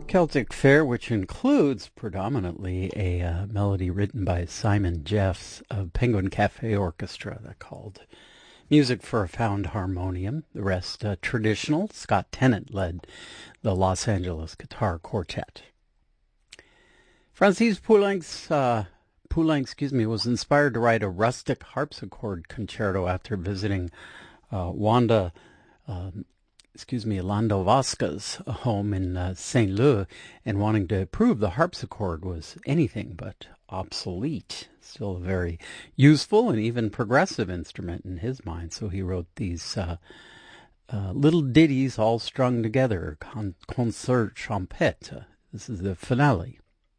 Celtic Fair, which includes predominantly a melody written by Simon Jeffs of Penguin Cafe Orchestra that called Music for a Found Harmonium. The rest traditional. Scott Tennant led the Los Angeles Guitar Quartet. Francis Poulenc, was inspired to write a rustic harpsichord concerto after visiting Landovska's home in St. Louis and wanting to prove the harpsichord was anything but obsolete. Still a very useful and even progressive instrument in his mind. So he wrote these little ditties all strung together, concert champêtre. This is the finale.